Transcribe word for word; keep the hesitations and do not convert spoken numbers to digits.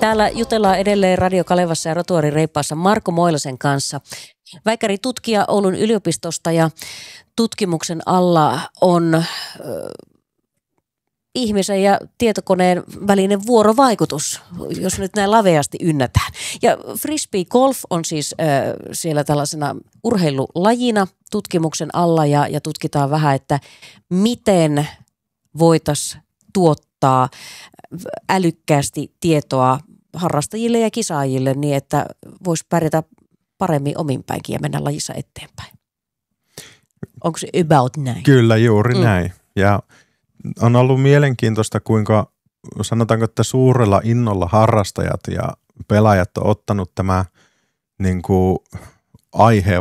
Täällä jutellaan edelleen Radio Kalevassa ja Rotuari Reippaassa Marko Moilasen kanssa. Väikkäri tutkija Oulun yliopistosta ja tutkimuksen alla on äh, ihmisen ja tietokoneen välinen vuorovaikutus, jos nyt näin laveasti ynnätään. Ja frisbee golf on siis äh, siellä tällaisena urheilulajina tutkimuksen alla ja, ja tutkitaan vähän, että miten voitaisiin tuottaa älykkäästi tietoa harrastajille ja kisaajille niin, että voisi pärjätä paremmin ominpäinkin ja mennä lajissa eteenpäin. Onko se about näin? Kyllä, juuri mm. näin. Ja on ollut mielenkiintoista, kuinka sanotaanko, että suurella innolla harrastajat ja pelaajat on ottanut tämä niin kuin aiheen